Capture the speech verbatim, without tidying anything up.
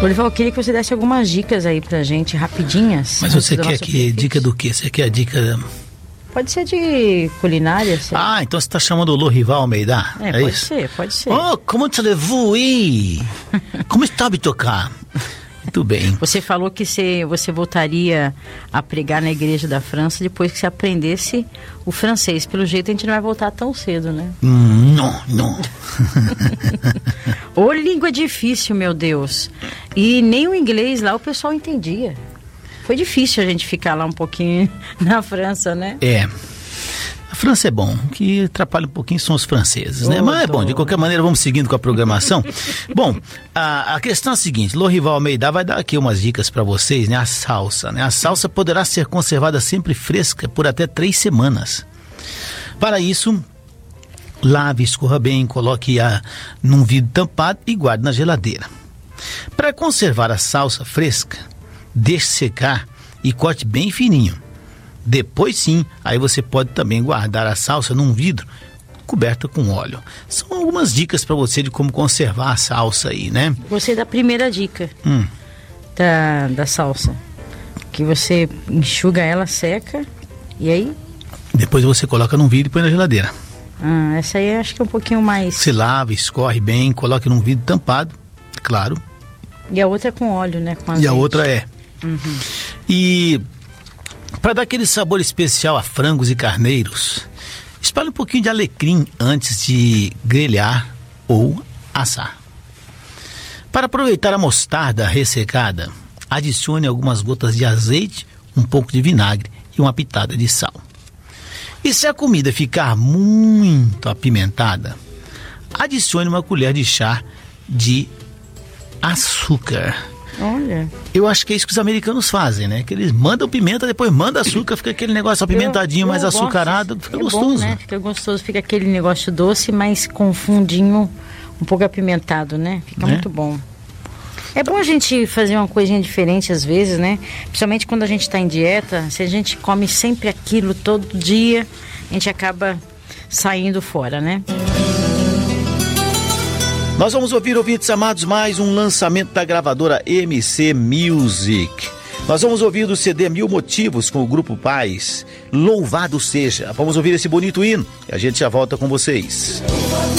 Lorival, eu queria que você desse algumas dicas aí pra gente, rapidinhas. Mas você quer que dica do quê? Você quer a dica... Pode ser de culinária. Sei. Ah, então você está chamando o Lorival Almeida? É, é pode isso? ser, pode ser. Oh, como te levou aí? Como está a tocar? Muito bem. Você falou que você, você voltaria a pregar na igreja da França depois que você aprendesse o francês. Pelo jeito a gente não vai voltar tão cedo, né? Hum, não, não. Ô, língua difícil, meu Deus. E nem o inglês lá o pessoal entendia. Foi difícil a gente ficar lá um pouquinho na França, né? É. A França é bom, o que atrapalha um pouquinho são os franceses, né? Oh, Mas é bom, de qualquer maneira vamos seguindo com a programação. Bom, a, a questão é a seguinte, Lorival Almeida vai dar aqui umas dicas para vocês, né? A salsa, né? A salsa poderá ser conservada sempre fresca por até três semanas. Para isso, lave, escorra bem, coloque-a num vidro tampado e guarde na geladeira. Para conservar a salsa fresca, deixe secar e corte bem fininho. Depois sim, aí você pode também guardar a salsa num vidro coberta com óleo. São algumas dicas para você de como conservar a salsa aí, né? Gostei da primeira dica Hum. da, da salsa. Que você enxuga ela, seca e aí... Depois você coloca num vidro e põe na geladeira. Ah, essa aí acho que é um pouquinho mais... Você lava, escorre bem, coloque num vidro tampado, claro. E a outra é com óleo, né? Com E azeite. a outra é. Uhum. E... para dar aquele sabor especial a frangos e carneiros, espalhe um pouquinho de alecrim antes de grelhar ou assar. Para aproveitar a mostarda ressecada, adicione algumas gotas de azeite, um pouco de vinagre e uma pitada de sal. E se a comida ficar muito apimentada, adicione uma colher de chá de açúcar. Olha. Eu acho que é isso que os americanos fazem, né? Que eles mandam pimenta, depois mandam açúcar, fica aquele negócio apimentadinho, eu, eu mais gosto. açucarado, fica é gostoso. Bom, né? Fica gostoso, fica aquele negócio doce, mas com fundinho um pouco apimentado, né? Fica Né? muito bom. É bom a gente fazer uma coisinha diferente às vezes, né? Principalmente quando a gente está em dieta, se a gente come sempre aquilo todo dia, a gente acaba saindo fora, né? Nós vamos ouvir, ouvintes amados, mais um lançamento da gravadora M C Music. Nós vamos ouvir do C D Mil Motivos com o Grupo Paz, Louvado Seja. Vamos ouvir esse bonito hino e a gente já volta com vocês.